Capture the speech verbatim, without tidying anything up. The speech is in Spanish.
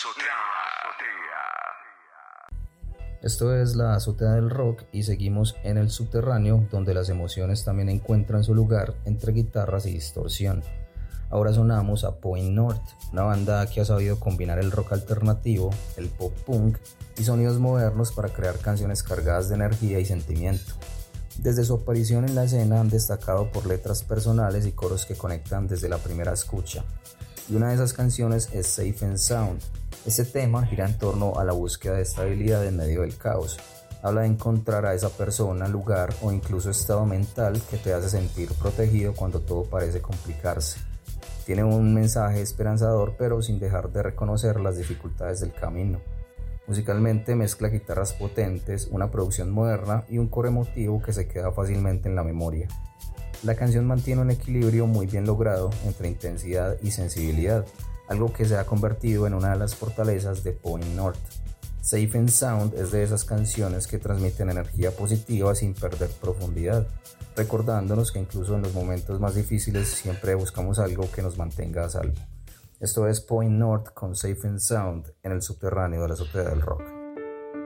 Esto es La Azotea del Rock y seguimos en el subterráneo, donde las emociones también encuentran su lugar entre guitarras y distorsión. Ahora sonamos a Point North, una banda que ha sabido combinar el rock alternativo, el pop punk y sonidos modernos para crear canciones cargadas de energía y sentimiento. Desde su aparición en la escena han destacado por letras personales y coros que conectan desde la primera escucha. Y una de esas canciones es Safe and Sound. Este tema gira en torno a la búsqueda de estabilidad en medio del caos. Habla de encontrar a esa persona, lugar o incluso estado mental que te hace sentir protegido cuando todo parece complicarse. Tiene un mensaje esperanzador, pero sin dejar de reconocer las dificultades del camino. Musicalmente mezcla guitarras potentes, una producción moderna y un coro emotivo que se queda fácilmente en la memoria. La canción mantiene un equilibrio muy bien logrado entre intensidad y sensibilidad, algo que se ha convertido en una de las fortalezas de Point North. Safe and Sound es de esas canciones que transmiten energía positiva sin perder profundidad, recordándonos que incluso en los momentos más difíciles siempre buscamos algo que nos mantenga a salvo. Esto es Point North con Safe and Sound en el subterráneo de la Azotea del Rock.